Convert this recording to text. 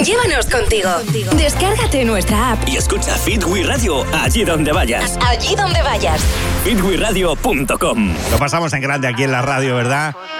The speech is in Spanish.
Llévanos contigo. Descárgate nuestra app y escucha Fit We Radio allí donde vayas. Allí donde vayas. fitwiradio.com. Lo pasamos en grande aquí en la radio, ¿verdad?